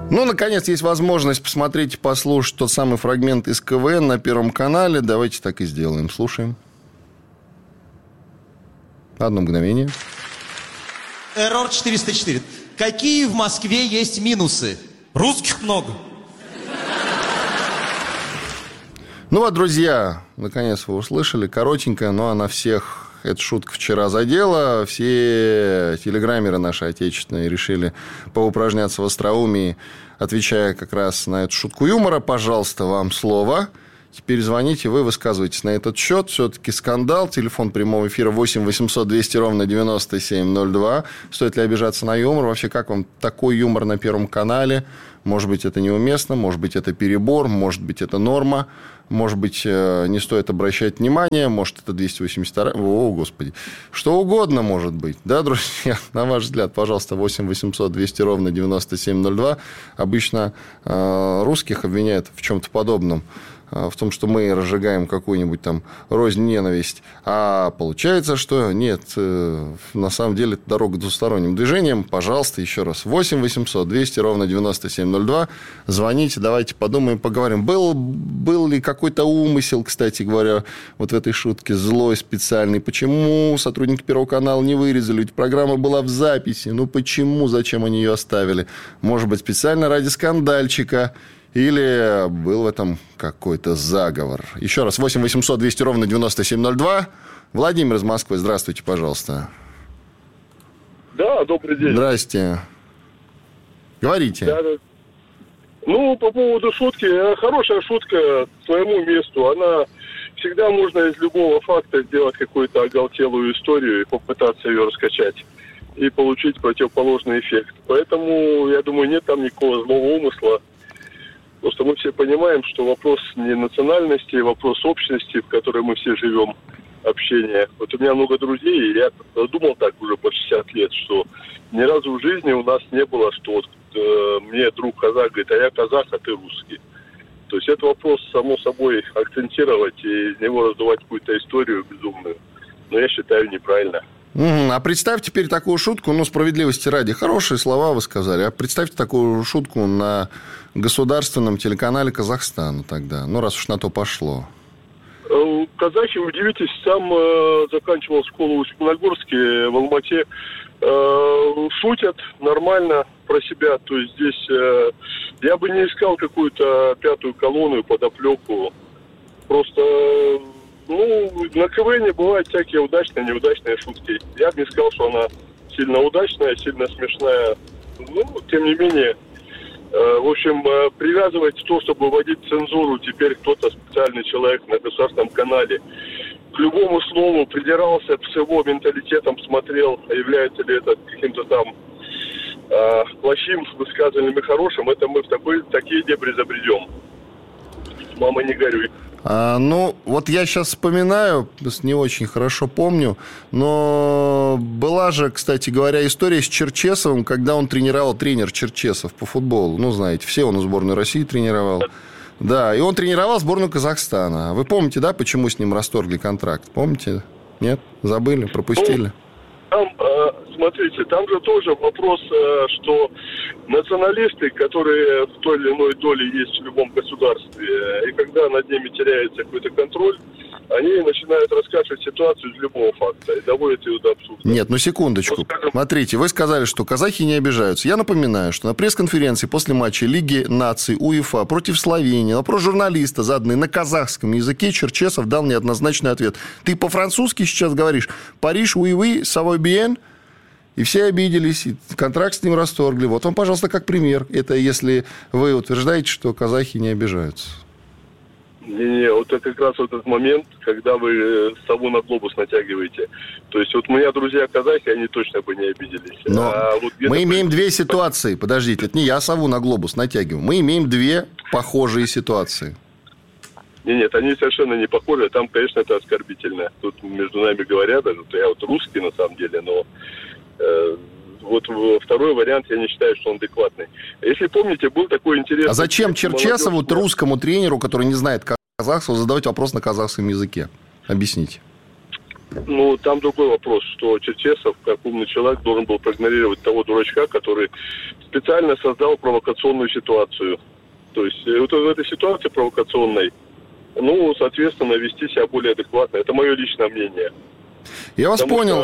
Ну, наконец, есть возможность посмотреть и послушать тот самый фрагмент из КВН на Первом канале. Давайте так и сделаем. Слушаем. Одно мгновение. Эррор 404. Какие в Москве есть минусы? Русских много. Ну вот, друзья, наконец вы услышали. Коротенькая, но она всех... Эта шутка вчера задела. Все телеграммеры наши отечественные решили поупражняться в остроумии, отвечая как раз на эту шутку юмора. Пожалуйста, вам слово. Теперь звоните, вы высказываетесь на этот счет. Все-таки скандал. Телефон прямого эфира 8 800 200 ровно 9702. Стоит ли обижаться на юмор? Вообще, как вам такой юмор на Первом канале? Может быть, это неуместно, может быть, это перебор, может быть, это норма. Может быть, не стоит обращать внимание, может, это 282... О, Господи. Что угодно может быть. Да, друзья? На ваш взгляд, пожалуйста, 8 800 200 ровно 9702. Обычно русских обвиняют в чем-то подобном. В том, что мы разжигаем какую-нибудь там рознь, ненависть. А получается, что нет, на самом деле это дорога двусторонним движением. Пожалуйста, еще раз. 8 800 200 ровно 9702. Звоните, давайте подумаем, поговорим. Был ли какой-то умысел, кстати говоря, вот в этой шутке, злой, специальный? Почему сотрудники Первого канала не вырезали? Ведь программа была в записи. Ну, почему? Зачем они ее оставили? Может быть, специально ради скандальчика? Или был в этом какой-то заговор? Еще раз, 8 800 200 ровно 9702. Владимир из Москвы, здравствуйте, пожалуйста. Да, добрый день. Здрасте. Говорите. Да. Ну, по поводу шутки. Хорошая шутка к своему месту. Она всегда можно из любого факта сделать какую-то оголтелую историю и попытаться ее раскачать. И получить противоположный эффект. Поэтому, я думаю, нет там никакого злого умысла. Просто мы все понимаем, что вопрос не национальности, вопрос общности, в которой мы все живем, общения. Вот у меня много друзей, и я думал так уже по 60 лет, что ни разу в жизни у нас не было, что вот мне друг казах говорит, а я казах, а ты русский. То есть это вопрос, само собой, акцентировать и из него раздувать какую-то историю безумную. Но я считаю неправильно. А представьте теперь такую шутку, ну, справедливости ради, хорошие слова вы сказали, а представьте такую шутку на государственном телеканале Казахстана тогда, ну, раз уж на то пошло. Казахи, удивитесь, сам заканчивал школу в Усть-Каменогорске, в Алмате, шутят нормально про себя, то есть здесь я бы не искал какую-то пятую колонну, подоплеку, просто... Ну, на КВН бывают всякие удачные, неудачные шутки. Я бы не сказал, что она сильно удачная, сильно смешная. Ну, тем не менее, в общем, привязывать то, чтобы вводить цензуру, теперь кто-то специальный человек на государственном канале к любому слову придирался, с его менталитетом смотрел, является ли это каким-то там плохим высказыванием и хорошим, это мы в такие дебри забредем. Мама, не горюй. Ну, вот я сейчас вспоминаю, не очень хорошо помню, но была же, кстати говоря, история с Черчесовым, когда он тренер Черчесов по футболу. Ну, знаете, все он в сборную России тренировал. Да, и он тренировал сборную Казахстана. Вы помните, да, почему с ним расторгли контракт? Помните? Нет? Забыли? Пропустили? Там, смотрите, там же тоже вопрос, что националисты, которые в той или иной доле есть в любом государстве, и когда над ними теряется какой-то контроль, они начинают раскачивать ситуацию из любого факта и доводят ее до абсурда. Нет, ну секундочку. Смотрите, вы сказали, что казахи не обижаются. Я напоминаю, что на пресс-конференции после матча Лиги наций УЕФА против Словении на вопрос журналиста, заданный на казахском языке, Черчесов дал неоднозначный ответ. Ты по-французски сейчас говоришь «Париж, уи-уи, савой биен». И все обиделись, и контракт с ним расторгли. Вот вам, пожалуйста, как пример. Это если вы утверждаете, что казахи не обижаются. Не, вот это как раз вот этот момент, когда вы сову на глобус натягиваете. То есть вот у меня друзья казахи, они точно бы не обиделись. Но вот мы имеем две ситуации. Подождите, это не я сову на глобус натягиваю. Мы имеем две похожие ситуации. Нет, они совершенно не похожи. Там, конечно, это оскорбительно. Тут между нами говорят, даже я вот русский на самом деле, но... Вот второй вариант, я не считаю, что он адекватный. Если помните, был такой интересный... А зачем Черчесову, русскому тренеру, который не знает казахского, задавать вопрос на казахском языке? Объясните. Ну, там другой вопрос, что Черчесов, как умный человек, должен был проигнорировать того дурачка, который специально создал провокационную ситуацию. То есть вот в этой ситуации провокационной, ну, соответственно, вести себя более адекватно. Это мое личное мнение. Я вас понял.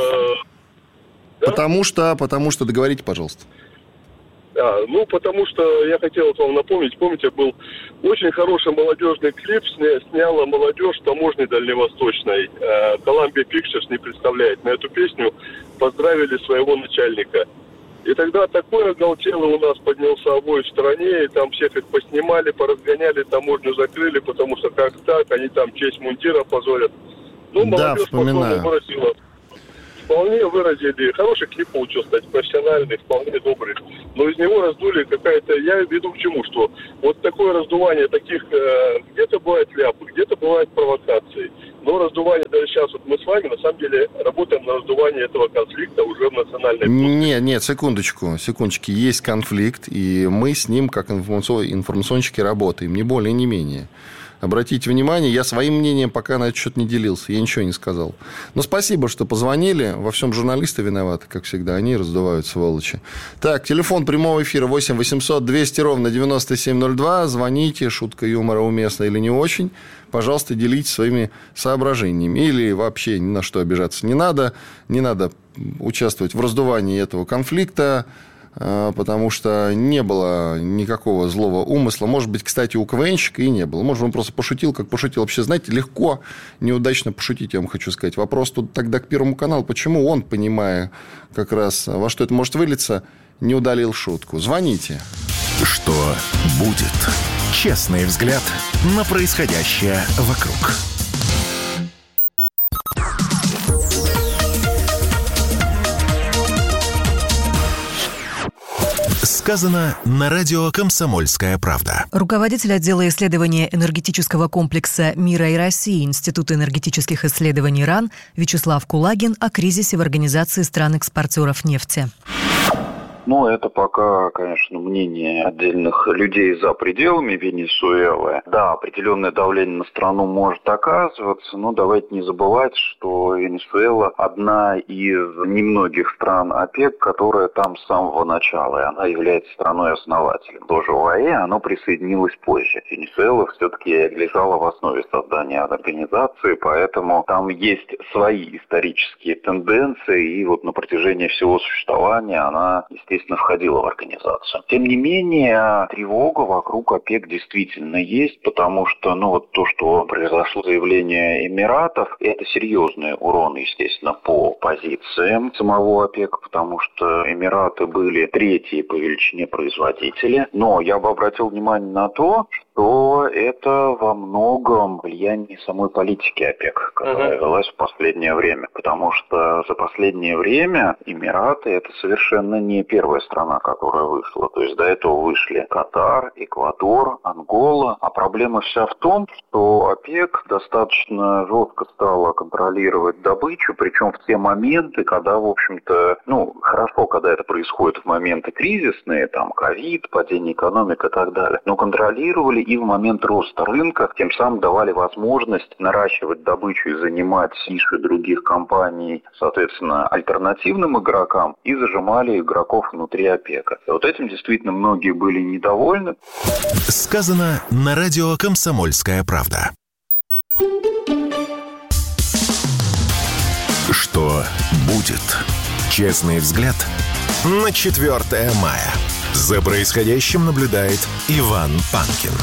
Да? Потому что договорите, пожалуйста. Потому что я хотел вам напомнить, помните, был очень хороший молодежный клип, сняла молодежь таможни дальневосточной. Columbia Pictures не представляет. На эту песню поздравили своего начальника. И тогда такой оголтелый у нас поднялся вой в стране, и там всех их поснимали, поразгоняли, таможню закрыли, потому что как так, они там честь мундира позорят. Ну, молодежь вспоминаю. Вполне выразили. Хороший клип получился, кстати, профессиональный, вполне добрый. Но из него раздули какая-то... Я веду к чему, что вот такое раздувание таких... где-то бывает ляпы, где-то бывают провокации. Но раздувание, даже сейчас вот мы с вами, на самом деле, работаем на раздувание этого конфликта уже в национальной плоскости. Нет, секундочки. Есть конфликт, и мы с ним, как информационщики, работаем. Ни более, ни менее. Обратите внимание, я своим мнением пока на этот счет не делился. Я ничего не сказал. Но спасибо, что позвонили. Во всем журналисты виноваты, как всегда. Они раздувают, сволочи. Так, телефон прямого эфира 8 800 200 ровно 9702. Звоните. Шутка юмора уместна или не очень. Пожалуйста, делитесь своими соображениями. Или вообще ни на что обижаться не надо. Не надо участвовать в раздувании этого конфликта, потому что не было никакого злого умысла. Может быть, кстати, у КВНщика и не было. Может, он просто пошутил, как пошутил. Вообще, знаете, легко неудачно пошутить, я вам хочу сказать. Вопрос тут тогда к Первому каналу. Почему он, понимая как раз, во что это может вылиться, не удалил шутку? Звоните. Что будет? Честный взгляд на происходящее вокруг. Сказано на радио «Комсомольская правда». Руководитель отдела исследования энергетического комплекса «Мира и России» Института энергетических исследований РАН Вячеслав Кулагин о кризисе в Организации стран-экспортеров нефти. Ну, это пока, конечно, мнение отдельных людей за пределами Венесуэлы. Да, определенное давление на страну может оказываться, но давайте не забывать, что Венесуэла одна из немногих стран ОПЕК, которая там с самого начала, и она является страной-основателем. Тоже ОАЭ, оно присоединилось позже. Венесуэла все-таки лежала в основе создания организации, поэтому там есть свои исторические тенденции, и вот на протяжении всего существования она, естественно, входила в организацию. Тем не менее, тревога вокруг ОПЕК действительно есть, потому что, то, что произошло заявление Эмиратов, это серьезный урон, естественно, по позициям самого ОПЕК, потому что Эмираты были третьи по величине производители. Но я бы обратил внимание на то, что это во многом влияние самой политики ОПЕК, которая велась в последнее время. Потому что за последнее время Эмираты – это совершенно не первая страна, которая вышла. То есть до этого вышли Катар, Эквадор, Ангола. А проблема вся в том, что ОПЕК достаточно жестко стала контролировать добычу, причем в те моменты, когда, в общем-то, хорошо, когда это происходит в моменты кризисные, там, ковид, падение экономики и так далее, но контролировали и в момент роста рынка, тем самым давали возможность наращивать добычу и занимать ниши других компаний, соответственно, альтернативным игрокам, и зажимали игроков внутри ОПЕКа. И вот этим действительно многие были недовольны. Сказано на радио «Комсомольская правда». Что будет? Честный взгляд на 4 мая. За происходящим наблюдает Иван Панкин.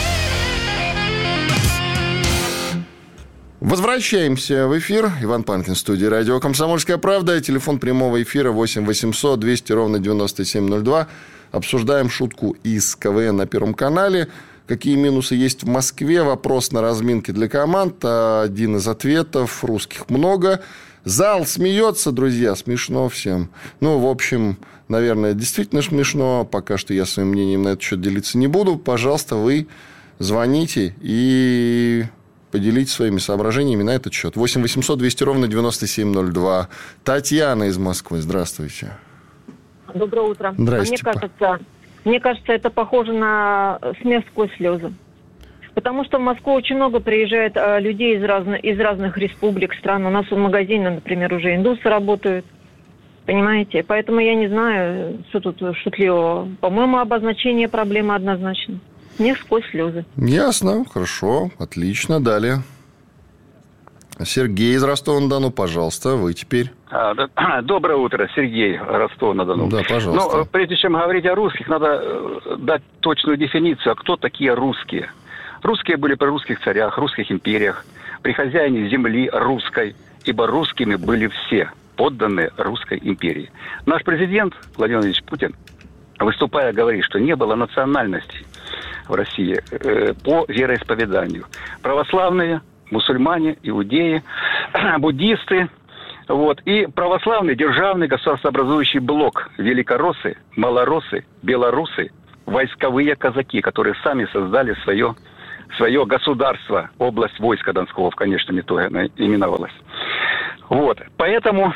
Возвращаемся в эфир. Иван Панкин, в студии радио «Комсомольская правда». Телефон прямого эфира 8 800 200 ровно 9702. Обсуждаем шутку из КВН на Первом канале. Какие минусы есть в Москве? Вопрос на разминке для команд. Один из ответов. Русских много. Зал смеется, друзья. Смешно всем. В общем, наверное, действительно смешно. Пока что я своим мнением на этот счет делиться не буду. Пожалуйста, вы звоните и поделитесь своими соображениями на этот счет. 8 800 200 ровно 9702. Татьяна из Москвы. Здравствуйте. Доброе утро. Здрасте. Мне кажется, это похоже на смех сквозь слезы. Потому что в Москву очень много приезжает людей из разных республик, стран. У нас в магазине, например, уже индусы работают. Понимаете? Поэтому я не знаю, что тут шутливого. По-моему, обозначение проблемы однозначно. Смех сквозь слезы. Ясно, хорошо, отлично. Далее. Сергей из Ростова-на-Дону, пожалуйста, вы теперь. Доброе утро, Сергей, Ростов-на-Дону. Да, пожалуйста. Но прежде чем говорить о русских, надо дать точную дефиницию, а кто такие русские. Русские были при русских царях, русских империях, при хозяине земли русской, ибо русскими были все подданные русской империи. Наш президент Владимир Владимирович Путин, выступая, говорит, что не было национальностей в России по вероисповеданию. Православные, мусульмане, иудеи, буддисты, вот, и православный державный государствообразующий блок, великороссы, малороссы, белорусы, войсковые казаки, которые сами создали свое государство, область войска Донского, в конечном итоге она именовалась. Вот, поэтому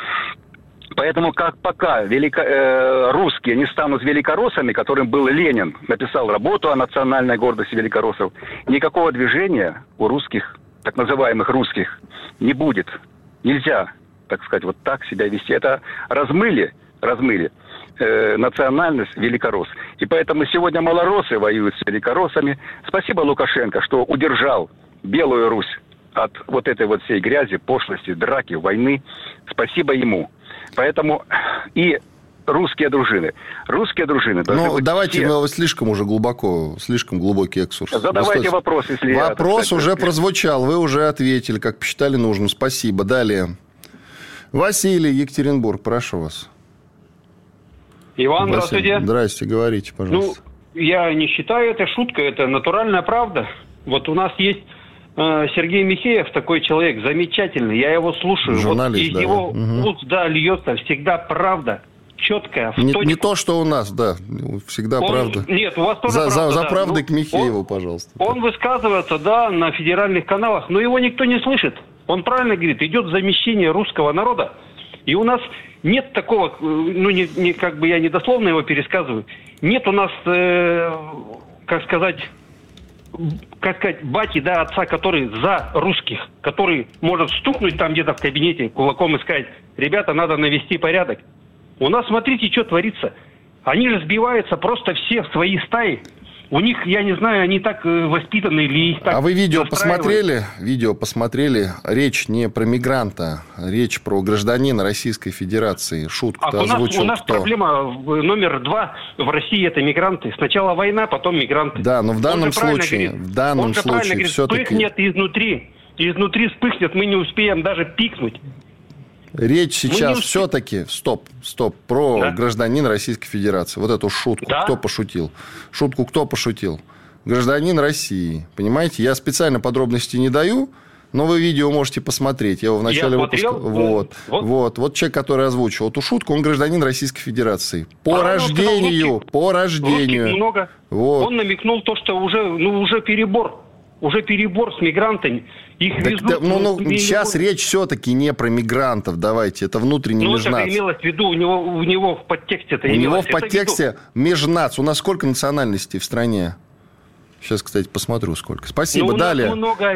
как пока русские не станут великороссами, которым был Ленин, написал работу о национальной гордости великороссов, никакого движения у русских, так называемых русских, не будет. Нельзя, так сказать, вот так себя вести. Это размыли национальность великоросс. И поэтому сегодня малороссы воюют с великороссами. Спасибо Лукашенко, что удержал Белую Русь от вот этой вот всей грязи, пошлости, драки, войны. Спасибо ему. Поэтому и русские дружины должны быть давайте все. мы слишком глубокий экскурс. Задавайте вопрос, если Вопрос уже прозвучал, вы уже ответили, как посчитали нужным. Спасибо. Далее. Василий, Екатеринбург, прошу вас. Иван, здравствуйте. Здрасте, говорите, пожалуйста. Я не считаю это шуткой, это натуральная правда. Вот у нас есть Сергей Михеев, такой человек замечательный, я его слушаю. Журналист, вот из его уст, льется всегда правда, четкая, в точку. Не то, что у нас, всегда правда. Нет, у вас тоже правда. За правдой к Михееву, пожалуйста. Он высказывается, на федеральных каналах, но его никто не слышит. Он правильно говорит, идет замещение русского народа, и у нас нет такого, как бы я недословно его пересказываю, нет у нас, как сказать, бати, отца, который за русских, который может стукнуть там где-то в кабинете кулаком и сказать: ребята, надо навести порядок. У нас, смотрите, что творится. Они же сбиваются просто все в свои стаи. У них, я не знаю, они так воспитаны или их так... А вы видео посмотрели? Речь не про мигранта, речь про гражданина Российской Федерации. Шутку-то озвучил у нас кто? Проблема номер 2 в России — это мигранты. Сначала война, потом мигранты. Да, но в данном случае все-таки... Вспыхнет изнутри вспыхнет, мы не успеем даже пикнуть. Речь сейчас все-таки, про гражданина Российской Федерации. Вот эту шутку кто пошутил? Кто пошутил? Гражданин России. Понимаете, я специально подробностей не даю, но вы видео можете посмотреть. Я его в начале выпуска... Вот человек, который озвучил эту шутку, он гражданин Российской Федерации. По рождению. Русских много. Вот. Он намекнул то, что уже перебор. Уже перебор с мигрантами. Их везут. Сейчас речь все-таки не про мигрантов. Давайте, это внутренний межнац. Это имелось в виду, у него в подтексте-то имелось. У него в подтексте межнац. У нас сколько национальностей в стране? Сейчас, кстати, посмотрю, сколько. Спасибо. Далее.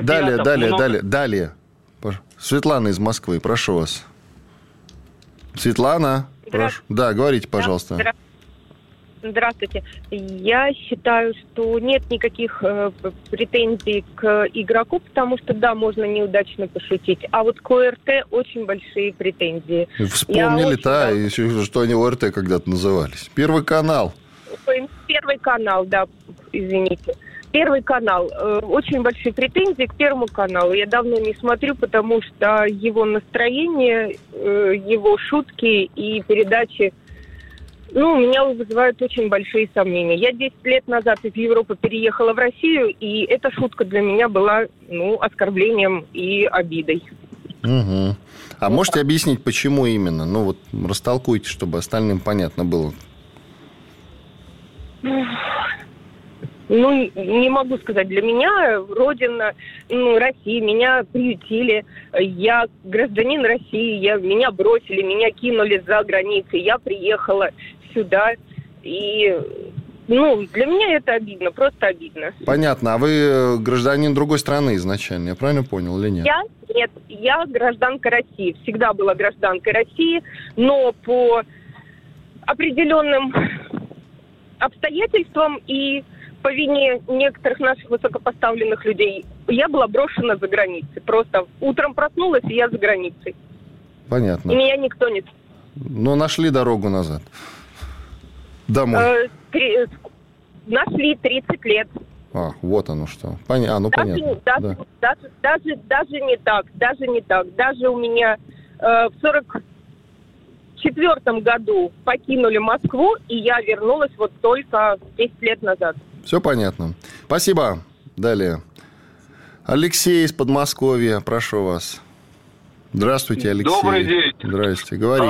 Светлана из Москвы, прошу вас. Светлана, прошу. Да, говорите, пожалуйста. Здравствуйте. Я считаю, что нет никаких претензий к игроку, потому что, можно неудачно пошутить. А вот к ОРТ очень большие претензии. Вспомнили, что они ОРТ когда-то назывались. Первый канал. Первый канал, извините. Первый канал. Очень большие претензии к Первому каналу. Я давно не смотрю, потому что его настроение, его шутки и передачи меня вызывают очень большие сомнения. Я 10 лет назад из Европы переехала в Россию, и эта шутка для меня была, оскорблением и обидой. Угу. А можете объяснить, почему именно? Растолкуйте, чтобы остальным понятно было. Не могу сказать. Для меня родина, Россия, меня приютили. Я гражданин России, меня бросили, меня кинули за границей. Я приехала сюда, и для меня это обидно, просто обидно. Понятно. А вы гражданин другой страны изначально, я правильно понял или нет? Нет, я гражданка России. Всегда была гражданкой России, но по определенным обстоятельствам и по вине некоторых наших высокопоставленных людей я была брошена за границей. Просто утром проснулась, и я за границей. Понятно. И меня никто не... Но нашли дорогу назад. Домой. Нашли 30 лет. Вот оно что. Понятно. Даже не так. Даже у меня в 44-м году покинули Москву, и я вернулась вот только 10 лет назад. Все понятно. Спасибо. Далее. Алексей из Подмосковья, прошу вас. Здравствуйте, Алексей. Добрый день. Здрасте, говорите.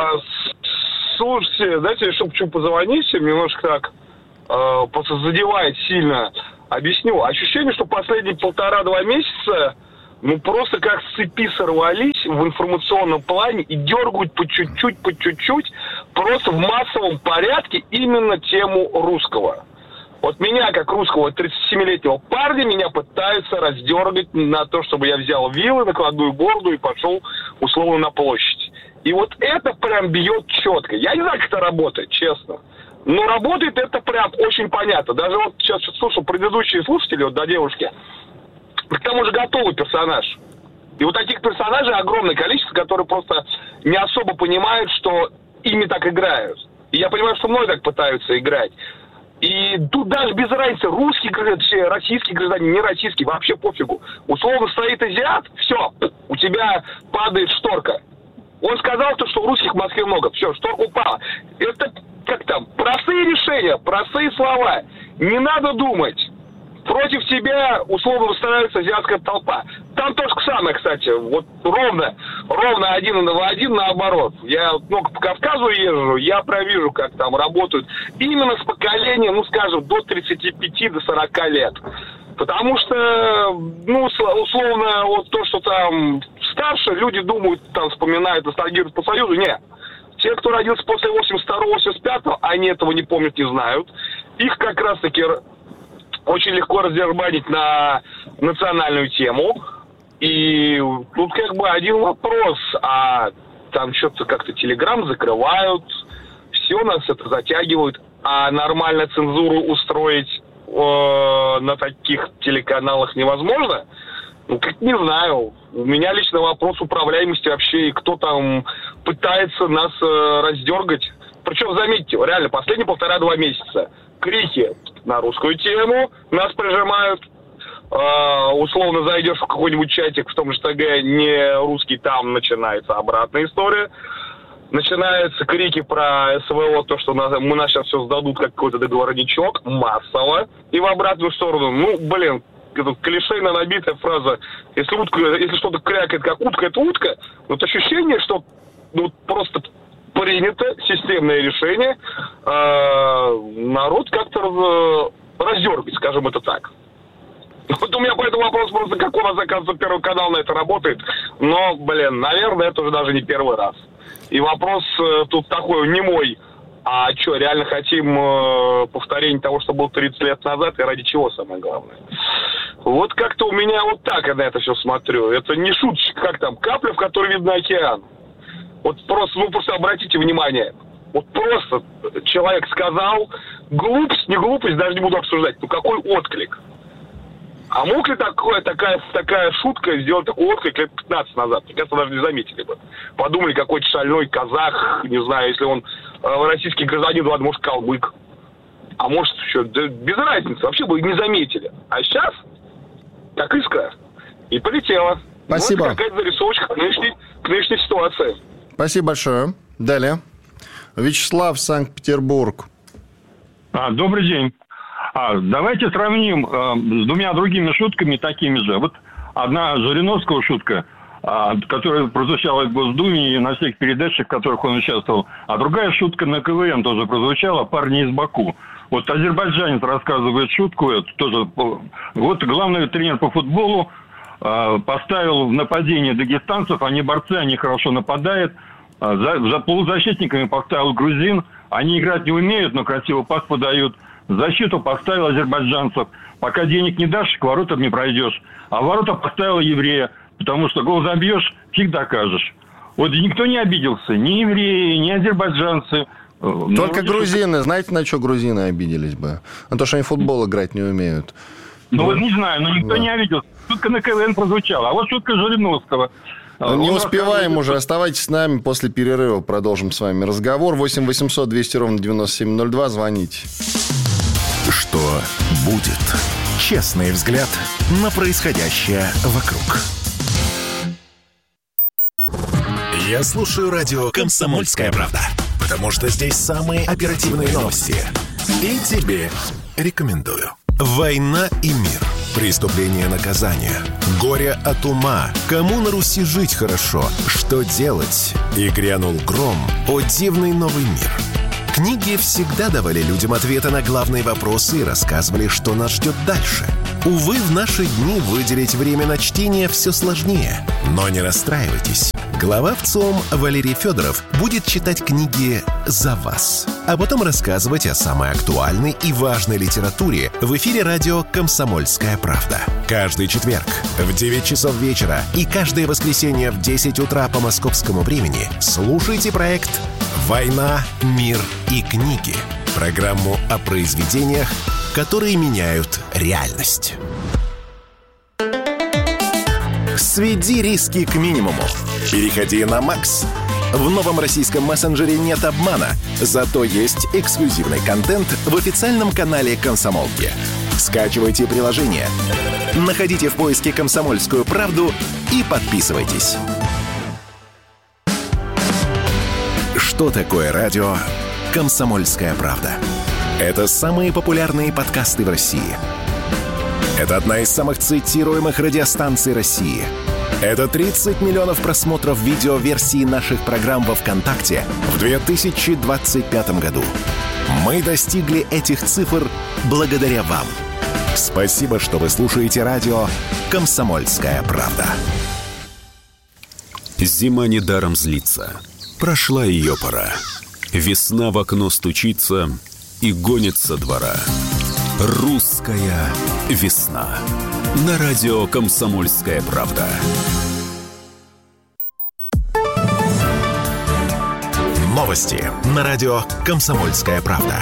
Слушайте, дайте я почему позвонить, немножко так просто задевает сильно. Объясню. Ощущение, что последние 1,5-2 месяца просто как с цепи сорвались в информационном плане и дергают по чуть-чуть, просто в массовом порядке именно тему русского. Вот меня, как русского 37-летнего парня, меня пытаются раздергать на то, чтобы я взял вилы, накладную бороду и пошел условно на площадь. И вот это прям бьет четко. Я не знаю, как это работает, честно. Но работает это прям очень понятно. Даже вот сейчас слушал предыдущие слушатели, вот до девушки, к тому же готовый персонаж. И вот таких персонажей огромное количество, которые просто не особо понимают, что ими так играют. И я понимаю, что мной так пытаются играть. И тут даже без разницы, русский гражданин, российский гражданин, не российский, вообще пофигу. Условно стоит азиат, все, у тебя падает шторка. Он сказал, что русских в Москве много. Все, шторка упала. Это, простые решения, простые слова. Не надо думать. Против тебя, условно, выстраивается азиатская толпа. Там то же самое, кстати. Вот ровно один в один наоборот. Я много по Кавказу езжу, я провижу, как там работают. Именно с поколением, до 35 до 40 лет. Потому что, условно, вот то, что там старше, люди думают, там вспоминают, ностальгируют по Союзу. Нет. Те, кто родился после 82-85, они этого не помнят, не знают. Их как раз-таки очень легко раздербанить на национальную тему. И тут один вопрос. А там что-то как-то Телеграм закрывают, все нас это затягивают. А нормально цензуру устроить на таких телеканалах невозможно? Не знаю. У меня лично вопрос управляемости вообще, и кто там пытается нас раздергать. Причем, заметьте, реально, последние 1,5-2 месяца крики на русскую тему, нас прижимают. Условно зайдешь в какой-нибудь чатик в том же ТГ, не русский, там начинается обратная история. Начинаются крики про СВО, то, что нас сейчас все сдадут как какой-то договорничок, массово, и в обратную сторону. Клишейно набитая фраза, если что-то крякает как утка, это утка. Вот ощущение, что просто принято системное решение народ как-то раздергать, скажем это так. Вот у меня по этому вопросу просто, как у нас, оказывается, Первый канал на это работает. Но, наверное, это уже даже не первый раз. И вопрос тут такой немой. А что, реально хотим повторения того, что было 30 лет назад, и ради чего, самое главное? Вот как-то у меня вот так я на это все смотрю. Это не шуточка, как там, капля, в которой видно океан. Вот просто обратите внимание. Вот просто человек сказал, глупость, не глупость, даже не буду обсуждать, какой отклик. А мог ли такая шутка сделать такой отклик лет 15 назад? Мне кажется, даже не заметили бы. Подумали, какой-то шальной казах, не знаю, если он российский гражданин, ладно, может, калмык. А может, еще, без разницы, вообще бы не заметили. А сейчас, как искра, и полетела. Спасибо. Вот какая-то зарисовочка к нынешней ситуации. Спасибо большое. Далее. Вячеслав, Санкт-Петербург. Добрый день. Давайте сравним с двумя другими шутками такими же. Вот одна Жириновского шутка, которая прозвучала в Госдуме и на всех передачах, в которых он участвовал. А другая шутка на КВН тоже прозвучала, парни из Баку. Вот азербайджанец рассказывает шутку, это тоже. Вот главный тренер по футболу поставил в нападение дагестанцев, они борцы, они хорошо нападают. За полузащитниками поставил грузин, они играть не умеют, но красиво пас подают. защиту поставил азербайджанцев. Пока денег не дашь, к воротам не пройдешь. А в ворота поставил еврея, потому что гол забьешь, фиг докажешь. Вот никто не обиделся, ни евреи, ни азербайджанцы. Только грузины. Знаете, на что грузины обиделись бы? На то, что они в футбол играть не умеют. Ну, вот не знаю, но никто не обиделся. Шутка на КВН прозвучала. А вот шутка Жириновского. Не успеваем уже. Оставайтесь с нами. После перерыва продолжим с вами разговор. 8 800 200 ровно 9702. Звоните. Что будет? Честный взгляд на происходящее вокруг. Я слушаю радио «Комсомольская правда», потому что здесь самые оперативные новости. И тебе рекомендую. «Война и мир». Преступление, наказание. Горе от ума. Кому на Руси жить хорошо? Что делать? И грянул гром. О дивный новый мир. Книги всегда давали людям ответы на главные вопросы и рассказывали, что нас ждет дальше. Увы, в наши дни выделить время на чтение все сложнее. Но не расстраивайтесь. Глава ВЦИОМ Валерий Федоров будет читать книги за вас, а потом рассказывать о самой актуальной и важной литературе в эфире радио «Комсомольская правда». Каждый четверг в 9 часов вечера и каждое воскресенье в 10 утра по московскому времени слушайте проект «Война, мир и книги». Программу о произведениях, которые меняют реальность. Сведи риски к минимуму. Переходи на Макс. В новом российском мессенджере нет обмана, зато есть эксклюзивный контент в официальном канале «Комсомолки». Скачивайте приложение, находите в поиске «Комсомольскую правду» и подписывайтесь. Что такое радио «Комсомольская правда»? Это самые популярные подкасты в России. Это одна из самых цитируемых радиостанций России. Это 30 миллионов просмотров видеоверсии наших программ во ВКонтакте в 2025 году. Мы достигли этих цифр благодаря вам. Спасибо, что вы слушаете радио «Комсомольская правда». Зима недаром злится. Прошла ее пора. Весна в окно стучится и гонит со двора. Русская весна. На радио «Комсомольская правда». Новости на радио «Комсомольская правда».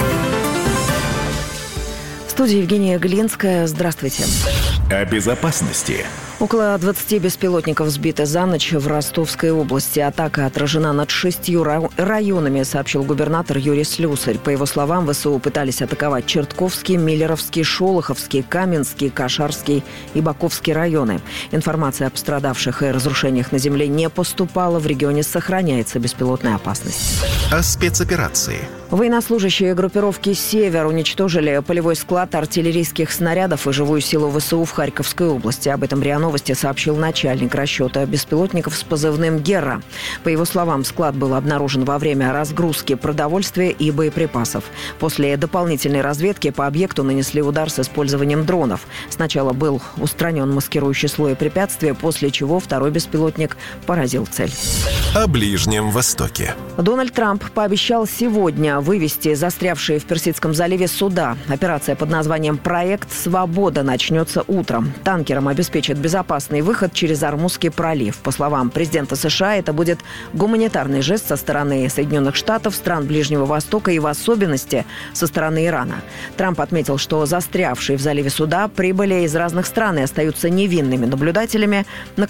В студии Евгения Глинская. Здравствуйте. О безопасности. Около 20 беспилотников сбиты за ночь в Ростовской области. Атака отражена над 6 районами, сообщил губернатор Юрий Слюсарь. По его словам, ВСУ пытались атаковать Чертковский, Миллеровский, Шолоховский, Каменский, Кашарский и Баковский районы. Информация о пострадавших и разрушениях на земле не поступала. В регионе сохраняется беспилотная опасность. О спецоперации. Военнослужащие группировки «Север» уничтожили полевой склад артиллерийских снарядов и живую силу ВСУ в Харьковской области. Об этом РИА Новости сообщил начальник расчета беспилотников с позывным «Герра». По его словам, склад был обнаружен во время разгрузки продовольствия и боеприпасов. После дополнительной разведки по объекту нанесли удар с использованием дронов. Сначала был устранен маскирующий слой препятствия, после чего второй беспилотник поразил цель. О Ближнем Востоке. Дональд Трамп пообещал сегодня вывести застрявшие в Персидском заливе суда. Операция под названием «Проект Свобода» начнется утром. Танкерам обеспечат безопасный выход через Ормузский пролив. По словам президента США, это будет гуманитарный жест со стороны Соединенных Штатов, стран Ближнего Востока и в особенности со стороны Ирана. Трамп отметил, что застрявшие в заливе суда прибыли из разных стран и остаются невинными наблюдателями,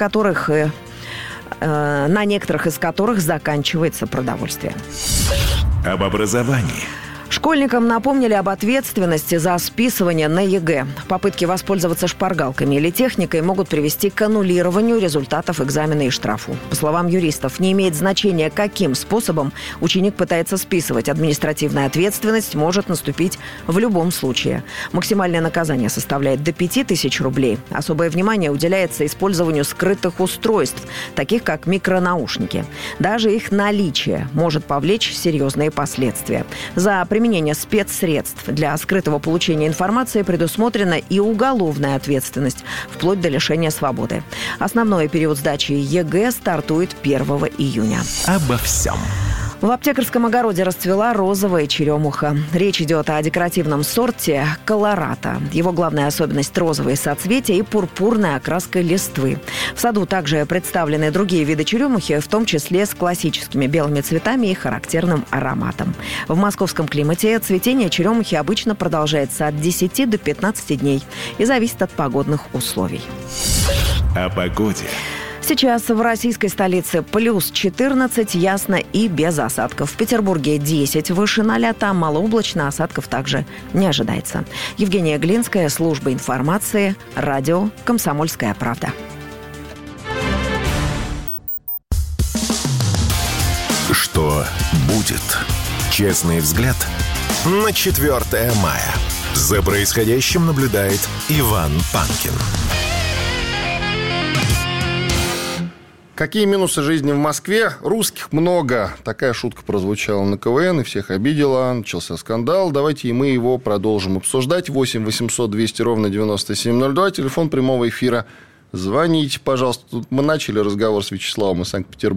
на некоторых из которых заканчивается продовольствие. Об образовании. Школьникам напомнили об ответственности за списывание на ЕГЭ. Попытки воспользоваться шпаргалками или техникой могут привести к аннулированию результатов экзамена и штрафу. По словам юристов, не имеет значения, каким способом ученик пытается списывать. Административная ответственность может наступить в любом случае. Максимальное наказание составляет до 5000 рублей. Особое внимание уделяется использованию скрытых устройств, таких как микронаушники. Даже их наличие может повлечь серьезные последствия. За применение спецсредств для скрытого получения информации предусмотрена и уголовная ответственность, вплоть до лишения свободы. Основной период сдачи ЕГЭ стартует 1 июня. Обо всем. В аптекарском огороде расцвела розовая черемуха. Речь идет о декоративном сорте колората. Его главная особенность – розовые соцветия и пурпурная окраска листвы. В саду также представлены другие виды черемухи, в том числе с классическими белыми цветами и характерным ароматом. В московском климате цветение черемухи обычно продолжается от 10 до 15 дней и зависит от погодных условий. О погоде. Сейчас в российской столице плюс 14, ясно и без осадков. В Петербурге 10, выше 0, там малооблачно, осадков также не ожидается. Евгения Глинская, служба информации, радио «Комсомольская правда». Что будет? Честный взгляд на 4 мая. За происходящим наблюдает Иван Панкин. Какие минусы жизни в Москве? Русских много. Такая шутка прозвучала на КВН и всех обидела. Начался скандал. Давайте и мы его продолжим обсуждать. 8 800 200 ровно 9702. Телефон прямого эфира. Звоните, пожалуйста. Тут мы начали разговор с Вячеславом из Санкт-Петербурга.